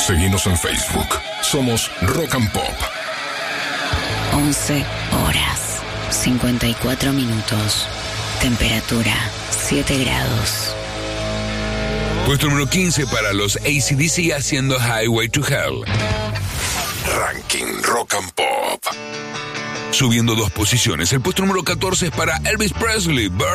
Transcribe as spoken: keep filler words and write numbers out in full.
Seguinos en Facebook. Somos Rock and Pop. once horas, cincuenta y cuatro minutos. Temperatura, siete grados. Puesto número quince para los A C D C haciendo Highway to Hell. Ranking Rock and Pop. Subiendo dos posiciones. El puesto número catorce es para Elvis Presley.